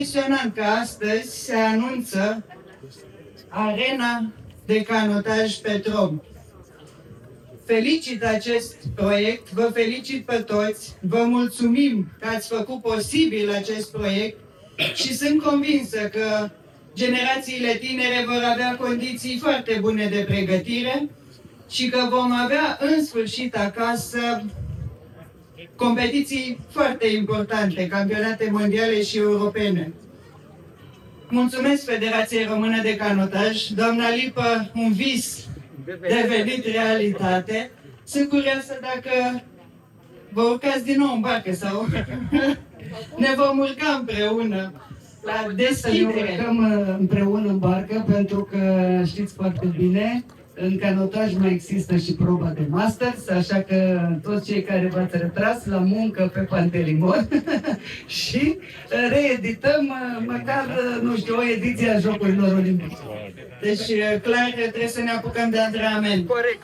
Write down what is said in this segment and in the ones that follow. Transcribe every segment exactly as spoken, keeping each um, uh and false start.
Impresionant că astăzi se anunță arena de canotaj Petrom. Felicit acest proiect, vă felicit pe toți, vă mulțumim că ați făcut posibil acest proiect și sunt convinsă că generațiile tinere vor avea condiții foarte bune de pregătire și că vom avea în sfârșit acasă competiții foarte importante, campionate mondiale și europene. Mulțumesc Federației Română de Canotaj, doamna Lipă, un vis devenit realitate. Sunt curioasă dacă vă urcați din nou în barcă sau ne vom urca împreună la deschidere. Ne urcăm împreună în barcă pentru că știți foarte bine, în canotaj mai există și proba de Masters, așa că toți cei care v-ați retras la muncă pe Pantelimon și reedităm măcar, nu știu, o ediție a Jocurilor Olimpice. Deci, clar că trebuie să ne apucăm de antrenament. Corect.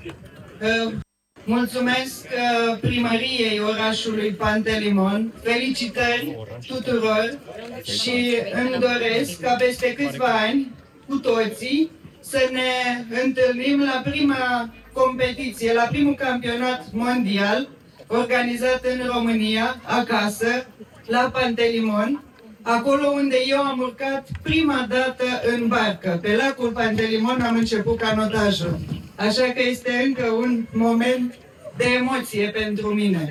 Mulțumesc primăriei orașului Pantelimon, felicitări tuturor și îmi doresc ca peste câțiva ani, cu toții, să ne întâlnim la prima competiție, la primul campionat mondial organizat în România, acasă, la Pantelimon, acolo unde eu am urcat prima dată în barcă. Pe lacul Pantelimon am început canotajul. Așa că este încă un moment de emoție pentru mine.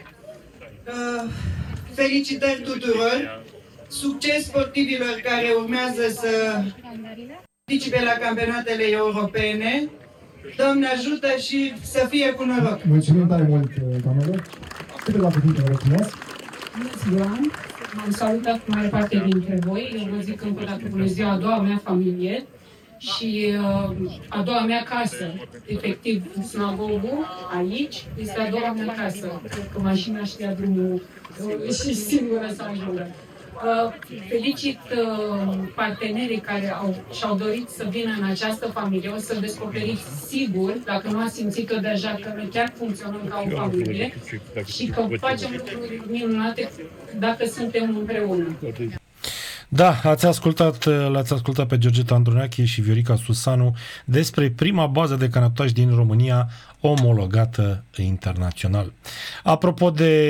Uh, felicitări tuturor, succes sportivilor care urmează să participe la campionatele europene. Doamne ajută și să fie cu noroc! Mulțumim tare mult, doamnelor! Câteva cuvinte, vă rog frumos! Bună ziua! M-am salutat cu mare parte dintre voi. Eu vă zic încă o dată bună ziua a doua mea familie și uh, a doua mea casă. Efectiv, Snagogul, aici, este a doua mea casă. Cred că mașina știa drumul uh, și singură să ajungă. Uh, felicit uh, partenerii care au, și-au dorit să vină în această familie. O să descoperiți sigur, dacă nu ați simțit-o deja, că noi chiar funcționăm ca o familie și că facem lucruri minunate dacă suntem împreună. Da, ați ascultat, l-ați ascultat pe Georgeta Androneache și Viorica Susanu despre prima bază de canotaj din România omologată internațional. Apropo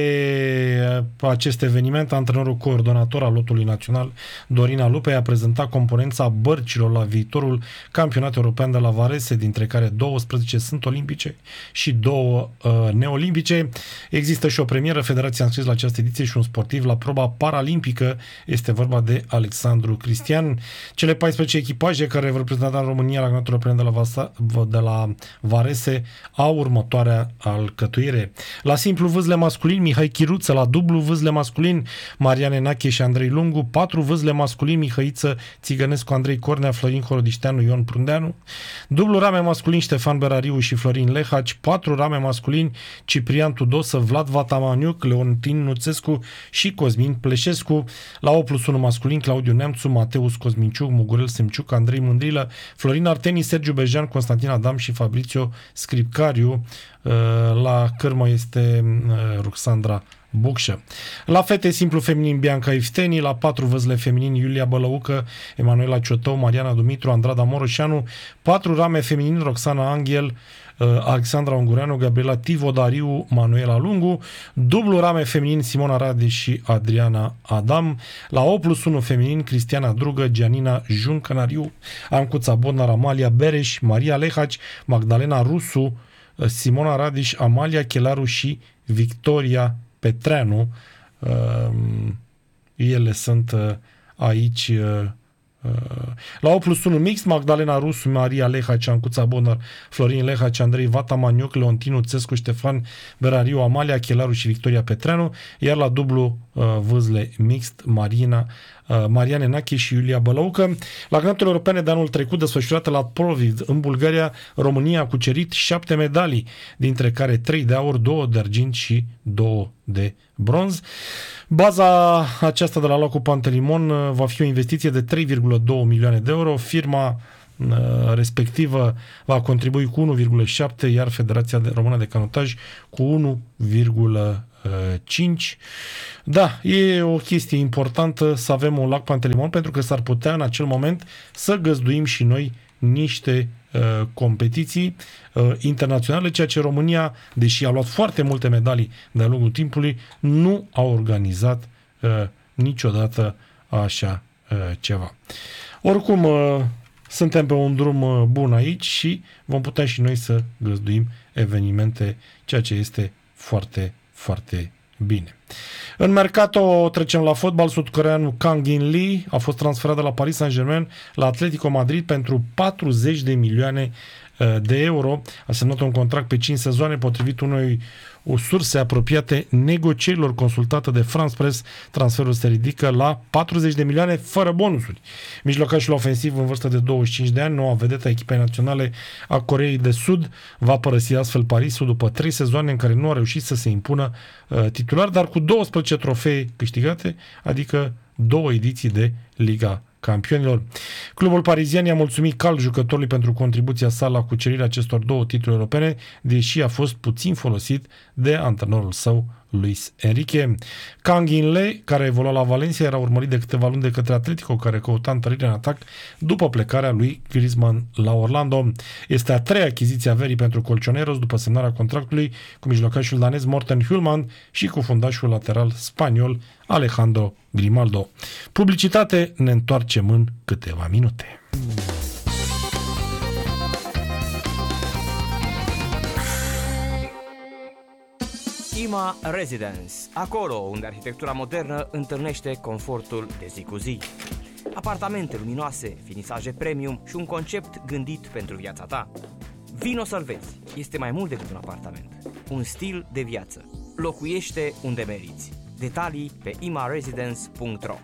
de acest eveniment, antrenorul coordonator al lotului național, Dorina Lupei, a prezentat componența bărcilor la viitorul campionat european de la Varese, dintre care douăsprezece sunt olimpice și două uh, neolimpice. Există și o premieră, Federația a înscris la această ediție și un sportiv la proba paralimpică, este vorba de Alexandru Cristian. Cele paisprezece echipaje care vor reprezenta în România la campionatul european de la, Vasa, de la Varese au următoarea alcătuire. La simplu vâzle masculin, Mihai Chiruță; la dublu vâzle masculin, Marian Enache și Andrei Lungu; patru vâzle masculin, Mihăiță Țigănescu, Andrei Cornea, Florin Horodișteanu, Ion Prundeanu; dublu rame masculin, Ștefan Berariu și Florin Lehaci; patru rame masculin, Ciprian Tudosă, Vlad Vatamaniuc, Leontin Nuțescu și Cosmin Pleșescu; la opt plus unu masculin, Claudiu Neamțu, Mateus Cosminciuc, Mugurel Semciuc, Andrei Mândrilă, Florin Arteni, Sergiu Bejan, Constantin Adam și Fabrizio Scripcariu. La cârmă este Ruxandra Bucșă. La fete simplu feminin, Bianca Ifteni; la patru vâzle feminin, Iulia Bălăucă, Emanuela Ciotău, Mariana Dumitru, Andrada Moroșanu; patru rame feminin, Roxana Anghel, Alexandra Ungureanu, Gabriela Tivodariu, Manuela Lungu; dublu rame feminin, Simona Rade și Adriana Adam; la opt plus unu feminin, Cristiana Drugă, Gianina Juncănariu, Ancuța Bodnar, Amalia Bereș, Maria Lehaci, Magdalena Rusu, Simona Radiș, Amalia Chelaru și Victoria Petreanu. Ele sunt aici. La opt plus unu mix, Magdalena Rusu, Maria Lehaci, Ancuța Bonar, Florin Lehaci, Andrei Vatamaniuc, Leontinu Țescu, Ștefan Berariu, Amalia Chelaru și Victoria Petreanu, iar la dublu vâzle mixt, Marina Marian Enache și Iulia Bălăucă. La campionatele europene de anul trecut, desfășurate la Plovdiv, în Bulgaria, România a cucerit șapte medalii, dintre care trei de aur, două de argint și două de bronz. Baza aceasta de la locul Pantelimon va fi o investiție de trei virgulă doi milioane de euro. Firma respectivă va contribui cu unu virgulă șapte, iar Federația Română de Canotaj cu unu virgulă cinci. Da, e o chestie importantă să avem un lac Pantelimon, pentru că s-ar putea în acel moment să găzduim și noi niște uh, competiții uh, internaționale, ceea ce România, deși a luat foarte multe medalii de-a lungul timpului, nu a organizat uh, niciodată așa uh, ceva. Oricum, uh, suntem pe un drum uh, bun aici și vom putea și noi să găzduim evenimente, ceea ce este foarte, foarte bine. În Mercato trecem la fotbal. Sudcoreanul Kang In Lee a fost transferat de la Paris Saint-Germain la Atletico Madrid pentru patruzeci de milioane de euro. A semnat un contract pe cinci sezoane, potrivit unei o surse apropiate negocierilor consultate de France Press. Transferul se ridică la patruzeci de milioane fără bonusuri. Mijlocașul ofensiv în vârstă de douăzeci și cinci de ani, noua vedetă a echipei naționale a Coreei de Sud, va părăsi astfel Parisul după trei sezoane în care nu a reușit să se impună uh, titular, dar cu douăsprezece trofee câștigate, adică două ediții de Liga Campionilor. Clubul parizian i-a mulțumit cald jucătorului pentru contribuția sa la cucerirea acestor două titluri europene, deși a fost puțin folosit de antrenorul său, Luis Enrique. Kang In Lee, care a evoluat la Valencia, era urmărit de câteva luni de către Atletico, care căuta întărire în atac după plecarea lui Griezmann la Orlando. Este a treia achiziție a verii pentru Colchoneros după semnarea contractului cu mijlocașul danez Morten Hulman și cu fundașul lateral spaniol Alejandro Grimaldo. Publicitate, ne întoarcem în câteva minute. IMA Residence, acolo unde arhitectura modernă întâlnește confortul de zi cu zi. Apartamente luminoase, finisaje premium și un concept gândit pentru viața ta. Vino să-l vezi, este mai mult decât un apartament, un stil de viață. Locuiește unde meriți. Detalii pe ima residence punct ro.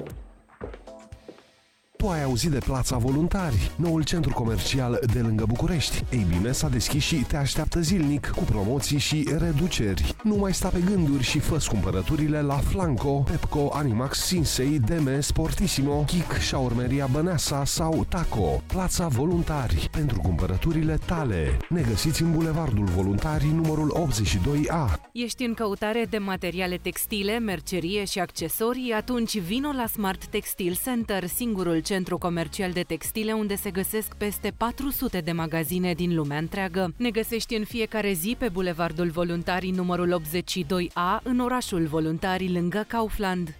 Tu ai auzit de Plața Voluntari, noul centru comercial de lângă București. Ei bine, s-a deschis și te așteaptă zilnic cu promoții și reduceri. Nu mai sta pe gânduri și fă-ți cumpărăturile la Flanco, Pepco, Animax, Sinsei, Deme, Sportissimo, Chic, Șaurmeria Băneasa sau Taco. Plața Voluntari, pentru cumpărăturile tale. Ne găsiți în Bulevardul Voluntarii, numărul optzeci și doi A. Ești în căutare de materiale textile, mercerie și accesorii? Atunci vino la Smart Textile Center, singurul centru comercial de textile unde se găsesc peste patru sute de magazine din lumea întreagă. Ne găsești în fiecare zi pe Bulevardul Voluntarii numărul optzeci și doi A, în orașul Voluntarii, lângă Kaufland.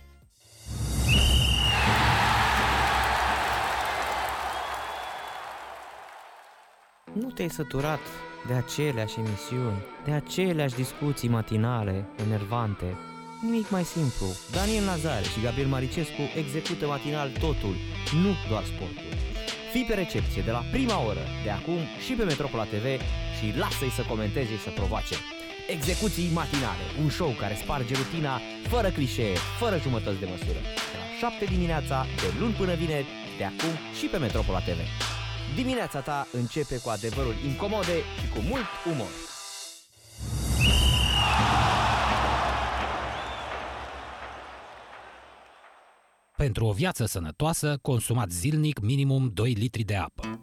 Nu te-ai săturat de aceleași emisiuni, de aceleași discuții matinale, enervante? Nimic mai simplu. Daniel Nazare și Gabriel Maricescu execută matinal totul, nu doar sportul. Fii pe recepție de la prima oră, de acum și pe Metropola T V și lasă-i să comenteze și să provoace. Execuții matinale, un show care sparge rutina, fără clișee, fără jumătăți de măsură. De la șapte dimineața, de luni până vineri, de acum și pe Metropola T V. Dimineața ta începe cu adevăruri incomode și cu mult umor. Pentru o viață sănătoasă, consumați zilnic minimum doi litri de apă.